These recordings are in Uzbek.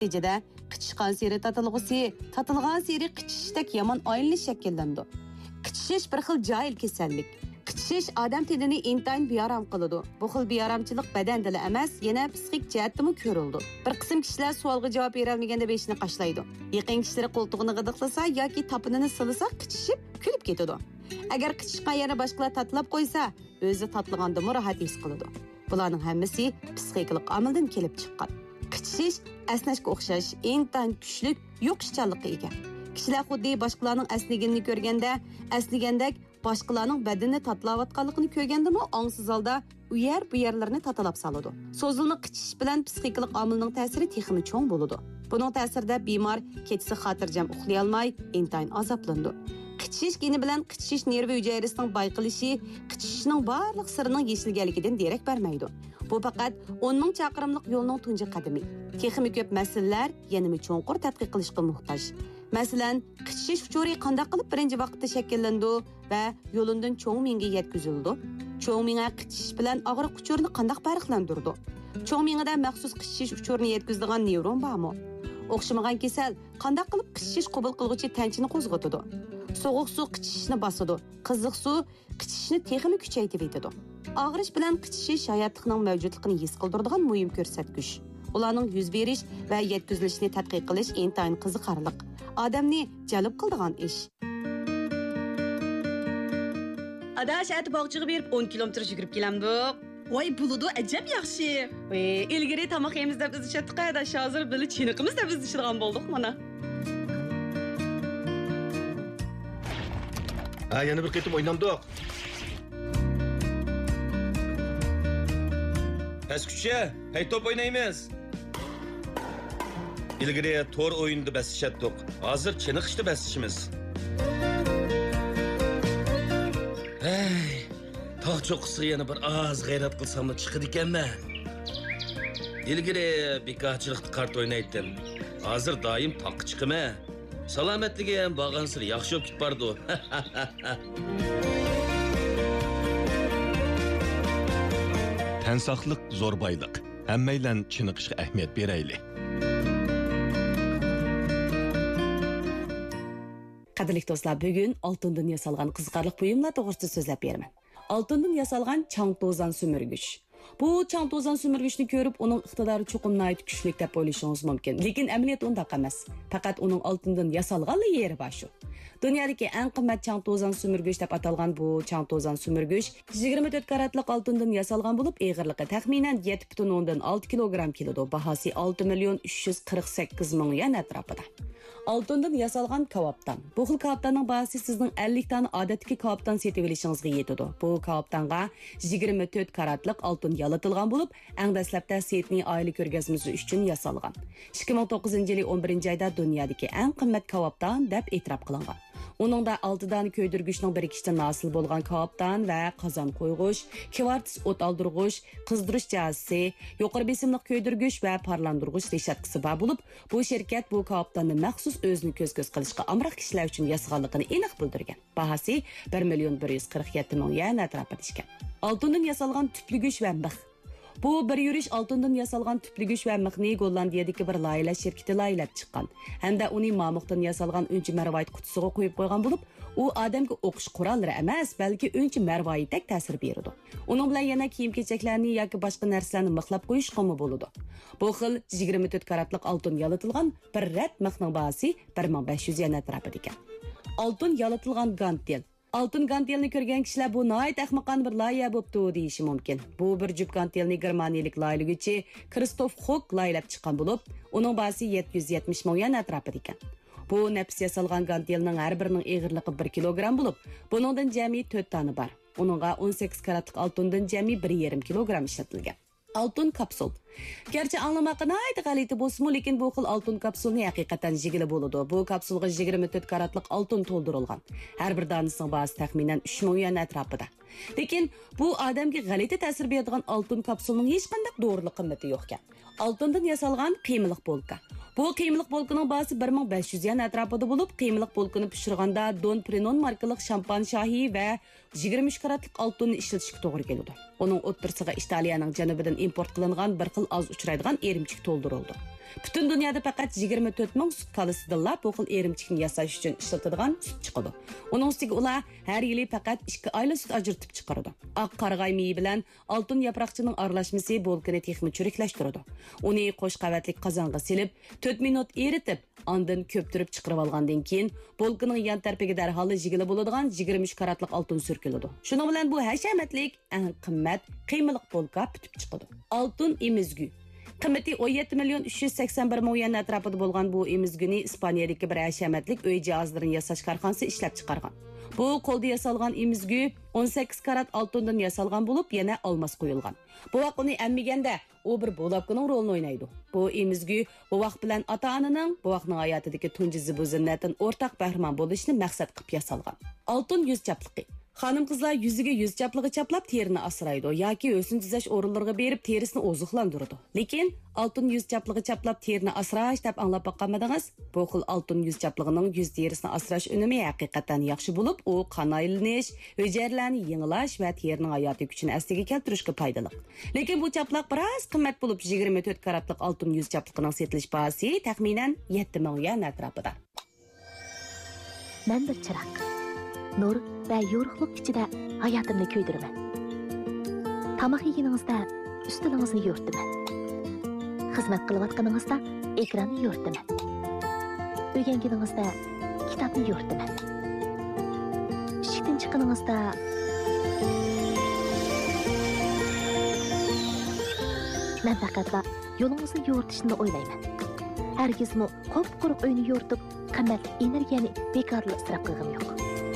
Neticede qıçışqan seri tatılğan seri qıçışdak yaman aylanish şekillendi. Qıçışış bir xil cahil kasallik. Qıçışış odam tenini intayin bearam qiladi. Bu xil bearamchilik badan dili emas, yana psixik jihatdami ko'rildi. Bir qism kishilar savolga javob bera olmaganda beshini qashlaydi. Yaqin kishilar qo'ltig'ini g'idiqlasa yoki topinini silasa qıçışib kulib ketadi. Agar qıçışqa yana boshqalar tatlab qo'ysa, o'zi tatlaganda rahat his qiladi. Bularning hammasi psixikalik omildan kelib chiqqan. Qıçışış asnashga o'xshash intayin kuchli yo'qishchanlikka ega. Kishilar xuddi boshqalarning asniganini ko'rganda, asnigandek boshqalarning badanini tatlayotganligini ko'rgandimi, ongsiz holda u yer bu yerlarni tatalab soladi. So'zilni qıçışış bilan psixikalik omilning ta'siri texmi cho'ng bo'ladi. Buning ta'sirida bemor kechasi xotirjam uxlay olmay, intayin azoblandi. Qıçışış geni bilan qıçışış nervi hujayrasining bayqilishi, qıçışishning barliq sirining yechilganligidan derak bermaydi. Bu faqat 10 ming chaqirimlik yo'lning tunji qadami. Texmi ko'p masalalar yanami cho'nqur tadqiq qilishga muhtoj. Masalan, qıçışış uchuri qanday qilib birinchi vaqtda shakllandi va yo'lindan cho'ng mingga yetkazildi. Cho'ng minga qıçışış bilan og'riq uchurini qanday farqlantirdi? Cho'ng mingida maxsus qıçışış uchurini yetkazadigan nevron bormi? O'xshamagan kasal qanday qilib qıçışış qabul qiluvchi tanchini qo'zg'atadi? Soğuk su qıçışını basıdı. Qızıq su qıçışını texmi kuchaytirib etadi. Og'rish bilan qıçışış hayotlikning mavjudligini his qildiradigan muhim ko'rsatkich. Ularning yuz berish va yetkazilishini tadqiq qilish intayin qiziqarli. Odamni jalb qiladigan ish. Adash at bog'chiga berib 10 kilometr yugurib kelamdik. Voy buludu ajab yaxshi. Ilgari tomoq yemiz deb izlashatdik, adash hozir bili chiniqimiz deb izlashadigan bo'ldik mana. Yana bir qitim o'ynandik. Pastkucha, hay top o'ynaymiz. Ilgari to'r o'yinida basishatdik. Hozir chiniqishda basishimiz. Hey, tog' cho'qqisi yana bir oz g'ayrat qilsam chiqadi ekanman. Ilgari bekorchilikda kart o'ynaydim. Hozir doim toqqa chiqaman. Salomatligi ham borgansir yaxshi bo'lib ketdi. Tan saqliq zo'r boyliq. Hammaylan chiniqishga ahamiyat berayli. Qadrli do'stlar, bugun oltindan yasalgan qiziqarli buyumlar to'g'risida so'zlab beraman. Oltindan yasalgan chang to'zan sumirgich. Bu chang to'zan sumirgichni ko'rib, uning iqtidori cho'qimnayt kuchli deb o'ylashingiz mumkin. Lekin amaliyat unda emas. Faqat uning oltindan yasalgan yeri bor shu. Dunyodagi eng qimmat chang to'zan sumirgich deb atalgan bu chang to'zan sumirgich 24 karatlik oltindan yasalgan bo'lib, eg'irligi taxminan 7,6 kilogramm keladi. Bahosi 6 million 348 ming yuan atrofida. Oltindan yasalgan kavobdan. Bu xil kavobdanning bahosi sizning 50 tane odatdagi kavobdan setib olishingizga yetadi. Bu kavobdanga 24 karatlik oltin yalatilgan bo'lib, eng dastlabda setni oila ko'rgazmasi uchun yasalgan. 2009-yil 11-oyda dunyodagi eng qimmat kavobdan deb e'tirof qilingan. Uningda 6 dona ko'ydirgichning birikishdan hosil bo'lgan kavobdan va qozon qo'yg'ish, kvarts o't oldirg'ish, qizdirish jihozisi, yuqori besimli ko'ydirgich va parlandirg'ich reshatkasi bor bo'lib, bu shirkat bu kavobdanni maxsus o'zini ko'z qilishga amroq kishilar uchun yasaganligini aniq bildirgan. Bahosi 1 million 147 ming yuan atrofida ekan. Oltindan yasalgan tupligich va mix. Bu bir yurish oltindan yasalgan tupligich va mixni Gollandiyadagi bir loyiha shirkati loyilab chiqqan. Hamda uni mamoqdan yasalgan unchi marvoyit qutisiga qo'yib qo'ygan bo'lib, u odamga o'qish qurollari emas, balki unchi marvoyitdek ta'sir beradi. Uning bilan yana kiyim-kechaklarni yoki boshqa narsalarni mixlab qo'yishga bo'ladi. Bu xil 24 karatlik oltin yalatilgan bir rat mixning bahosi 1500 yuan atrofida ekan. Oltin yalatilgan gantel. Altın gantelni ko'rgan kishilar bu noyat ahmoqon bir loyiha bo'pti deyishi mumkin. Bu bir jup gantelni germaniyalik loyihachi Kristof Hock loyilab chiqqan bo'lib, uning bahosi 770 ming yuan atrofida ekan. Bu nafs yasalgan gantelning har birining eg'irligi 1 kilogramm bo'lib, buningdan jami 4 tani bor. Uningga 18 karatlik oltindan jami 1,5 kilogramm ishlatilgan. Altın kapsul. Gerçi anlamakı naydı galiti bolsunmu, lekin bu xil altın kapsulni haqiqatan jigili bo'ladi. Bu kapsulga 24 karatlik altın to'ldirilgan. Har bir danasining bahosi taxminan 3 ming yuan atrofida. Lekin bu odamga g'alati ta'sir beradigan altın kapsulning hech qanday doğruluk qimmati yo'q ekan. Altından yasalgan qiymiliq bolka. Bu qiymiliq bolkaning bahosi 1500 yuan atrofida bo'lib, qiymiliq bolkani pishirganda Don Perignon markali şampan shahi va 23 karatlik oltinni ishlatishga to'g'ri keladi. Uning o'ttirsiga Italiyaning janubidan import qilingan bir xil az uchraydigan erimchik to'ldirildi. Bütün dünyada faqat 24 ming sut kalısıdırlar bu xil erimchikni yasash uchun ishlatiladigan sut chiqadi. Uning ustiga ular har yili faqat 2 oylik sut ajratib chiqaradi. Oq qarag'ay meyi bilan oltin yaproqchining aralashmasi bolkani texmi churiklashtiradi. Uni qo'sh qavatlik qozonga silib, 4 minut eritib, ondan ko'ptirib chiqarib olgandan keyin bolkaning yan tarafiga darhol jigili bo'ladigan 23 karatlik oltin surkiladi. Shuning bilan bu hashamatlik, eng qimmat, qiymaliq bolka bitib chiqadi. Oltin emizgi Qiymati 17 milyon 381 ming yuan atrofida bo'lgan bu emizgini Ispaniyadagi bir hashamatlik uy jihozlarini yasash korxonasi ishlab chiqargan. Bu qo'lda yasalgan emizgi 18 karat oltindan yasalgan bo'lib, yana olmos qo'yilgan. Bu vaqt uni ammiganda u bir bo'lakning rolini o'ynaydi. Bu emizgi bu vaqt bilan ota-onaning bu vaqtning hayotidagi tunji zibu-zinnatdan o'rtaq bahramon bo'lishni maqsad qilib yasalgan. Oltin yuz chapliqi Xanım qizlar yüzüge yüz çaplığı çaplap terini asraydı yoki o'sin tuzash o'rinlarga berib terisini oziqlandırdı. Lekin altın yüz çaplığı çaplap terini asrash deb anglab boqmadingiz? Bu xil altın yüz çaplığının yüz terisini asrash unumi haqiqatan yaxshi bo'lib, u qon aylanish, hujayralarni yangilash va terining hayotiy kuchini asliga keltirishga foydali. Lekin bu çaplaq biroz qimmat bo'lib, 24 karatlik altın yüz çaplığının setilish bahasi taxminan 7 ming yuan atrofida. Men bir chiroq nur va yo'riqlik ichida hayotimni ko'ydiraman. Tamoq yeganingizda ustilingizni yo'rtaman. Xizmat qilayotganingizda ekranni yo'rtaman. O'rganganingizda kitobni yo'rtaman. Ishdan chiqqaningizda men faqatla yo'lingizni yo'rtishni o'ylayman. Hargizmi qop-quruq uyni yo'rtib, qimmat energiyani bekorli isrof qilgim yo'q.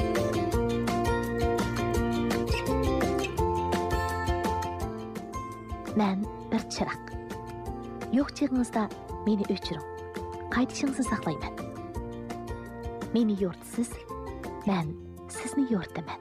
Men bir chiroq. Yo'q chig'ingizda meni o'chiring. Qaytishingizni saqlayman. Meni yo'rtisiz, men sizni yo'rtaman.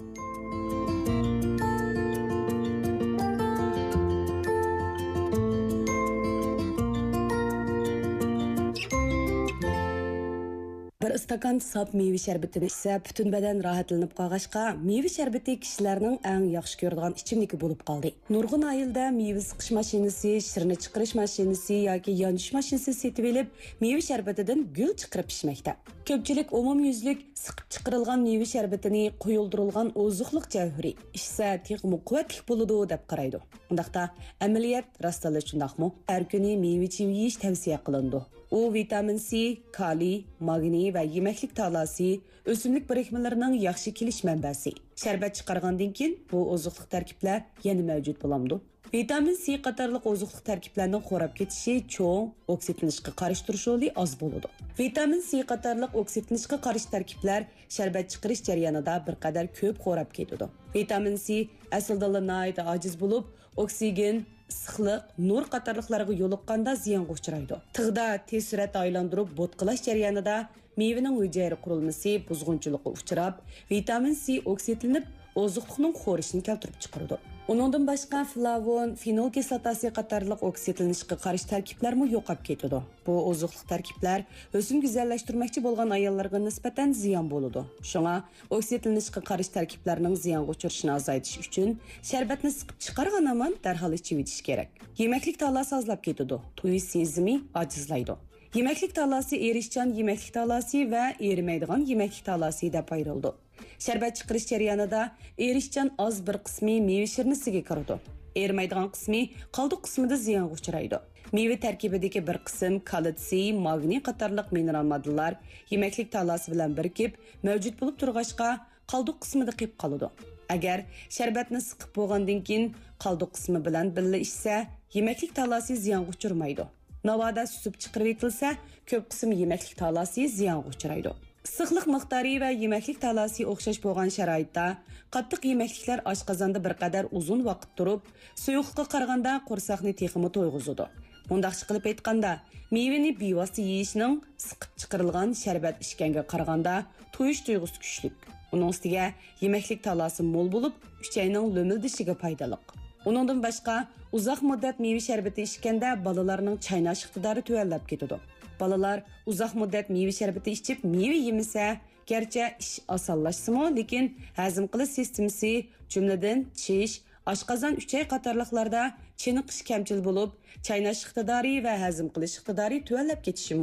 Bir istakan sap meyve şerbetini içse bütün beden rahatlanıp qolg'achqa meyve şerbeti kishilarning eng yaxshi ko'radigan ichimligi bo'lib qoldi. Nurg'un ayilda meyve siqish mashinasi, shirini chiqarish mashinasi yoki yonish mashinasi setib olib, meyve şerbetidan gul chiqarib pishmoqda. Ko'pchilik umumyuzlik siqib chiqarilgan meyve şerbetini qo'yildirilgan oziqlik javhari ishsa texmi quvvatli bo'ladi deb qaraydi. Undaqda amaliyat rostala shundaqmi? Har kuni meyve yeyish tavsiya qilindi. U vitamin C, kaliy, magniy va yemeklik talasi, o'simlik birikmalarining yaxshi kelish manbasi. Sharbat chiqargandan keyin bu oziqlik tarkiblar yana mavjud bo'lamdi. Vitamin C qatorliq oziqlik tarkiblarning xo'rab ketishi cho'ng, oksidlanishga qarshi turish roli oz bo'ladi. Vitamin C qatorliq oksidlanishga qarshi tarkiblar sharbat chiqarish jarayonida bir qadar ko'p xo'rab ketadi. Vitamin C aslida nihoyat ojiz bo'lib, oksigen issiqlik, nur qatorliqlarga yo'liqqanda ziyonga uchraydi. Tig'da tez suratda aylantirib botqilash jarayonida mevaning hujayra qurilmasi buzg'unchilikqa uchrab, vitamin C oksidlanib, oziqlikning xo'rishini keltirib chiqaradi. Uningdan boshqa flavon, fenol kislotasi qatorliq oksidlanishga qarshi tarkiblarmi yo'qolib ketadi. Bu oziqlik tarkiblar o'zini go'zallashtirmoqchi bo'lgan ayollarga nisbatan ziyon bo'ladi. Shunga oksidlanishga qarshi tarkiblarning ziyonga uchrashini azaytish uchun sharbatni siqib chiqargan amon darhol ichib etish kerak. Yemeklik talasi azlab ketadi. To'yish sezimi ojizlaydi. Yemeklik talasi erishchan yemeklik talasi va erimaydigan yemeklik talasi deb ayrildi. Sharbat chiqarish jarayonida erishchan oz bir qismi meva shirinisiga kiradi. Erimaydigan qismi qoldiq qismida ziyonga uchraydi. Meva tarkibidagi bir qism kalsiy, magniy qatorliq mineral moddalar yemeklik talasi bilan birikib mavjud bo'lib turg'achqa qoldiq qismida qolib qoladi. Agar sharbatni siqib bo'lgandan keyin qoldiq qismi bilan birga ichsa, yemeklik talasi ziyonga uchirmaydi. Navoda susib chiqarib etilsa, ko'p qism yemeklik talasi ziyonga uchraydi. Issiqlik miqdori va yemeklik talasi o'xshash bo'lgan sharoitda qattiq yemekliklar oshqozonda bir qadar uzun vaqt turib, suyuqlikqa qaraganda qo'rsoqni texmi to'yg'izadi. Bundaqcha qilib aytganda, mevani bevosita yeyishning siqib chiqarilgan sharbat ichganga qaraganda to'yish tuyg'usi kuchli. Uning ustiga yemeklik talasi mo'l bo'lib, uchayning lo'mildishiga foydali. Uningdan boshqa, uzoq muddat meva sharbati ichganda bolalarning chaynash iqtidori tuvanlab ketadi. Balalar uzoq muddat meva sharbati ichib meva yemasa, garchi ish osonlashsa-mu, lekin hazm qilish sistemasi, jumladan tish, oshqozon, uchay qatorliqlarda chiniqish kamchil bo'lib, chaynash iqtidori va hazm qilish iqtidori tuvanlab ketishi